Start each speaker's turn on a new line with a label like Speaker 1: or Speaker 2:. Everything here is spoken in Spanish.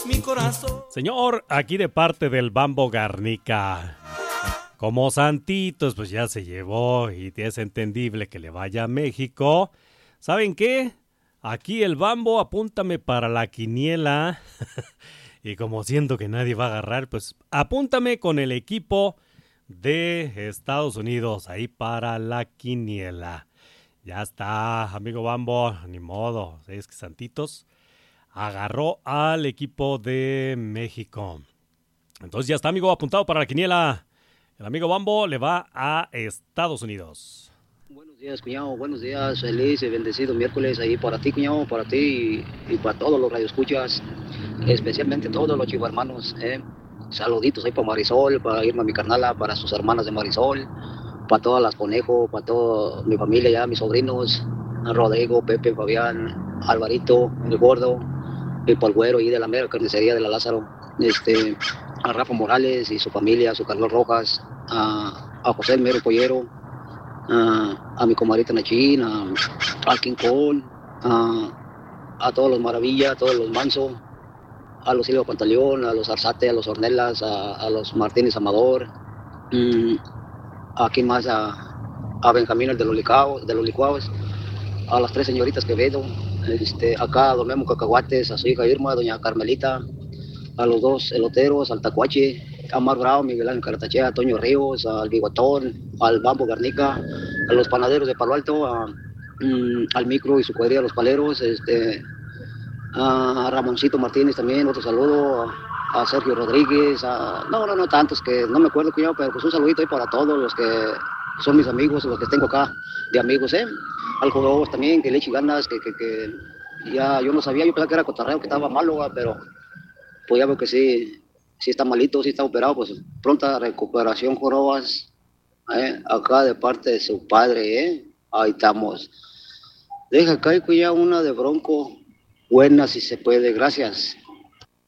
Speaker 1: mi corazón.
Speaker 2: Señor, aquí de parte del Bambo Garnica. Como Santitos, pues ya se llevó y es entendible que le vaya a México. ¿Saben qué? Aquí el Bambo, apúntame para la quiniela. Y como siento que nadie va a agarrar, pues apúntame con el equipo de Estados Unidos ahí para la quiniela. Ya está, amigo Bambo, ni modo. Es que Santitos agarró al equipo de México. Entonces ya está, amigo, apuntado para la quiniela. El amigo Bambo le va a Estados Unidos.
Speaker 3: Buenos días, cuñado. Buenos días. Feliz y bendecido miércoles ahí para ti, cuñado, para ti y para todos los radioescuchas, especialmente todos los chihuahuanos. Saluditos ahí para Marisol, para Irma, mi carnala, para sus hermanas de Marisol, para todas las conejos, para toda mi familia ya, mis sobrinos, Rodrigo, Pepe, Fabián, Alvarito, el gordo, y para el güero y de la mera carnicería de la Lázaro, a Rafa Morales y su familia, a su Carlos Rojas, a José el mero pollero, a mi comadrita Nachín, a King Kong, a todos los Maravilla, a todos los Manso, a los Silva Pantaleón, a los Arzate, a los Ornelas, a los Martínez Amador, aquí más a Benjamín el de los licuados, a las tres señoritas Quevedo, acá a don Memo Cacahuates, a su hija Irma, a doña Carmelita, a los dos eloteros, al Tacuache, a Mar Bravo, Miguel Ángel Caratachea, a Toño Ríos, al Bigotón, al Bambo Garnica, a los panaderos de Palo Alto, al Micro y su cuadrilla Los Paleros, a Ramoncito Martínez también, otro saludo, a Sergio Rodríguez, no tantos que no me acuerdo, cuñado, pero pues un saludito ahí para todos los que son mis amigos, los que tengo acá de amigos, al jugador también, que le eche ganas, que ya yo no sabía, yo pensaba que era cotarreo, que estaba malo, pero pues ya veo que sí está malito, sí está operado, pues pronta recuperación, Jorobas, acá de parte de su padre, ahí estamos. Deja acá, cuñado, una de Bronco, buena si se puede, gracias.